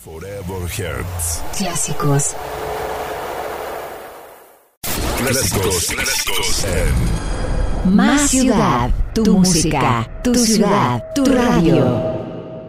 Forever Hearts. Clásicos. Clásicos Más ciudad, tu música, tu ciudad, tu radio.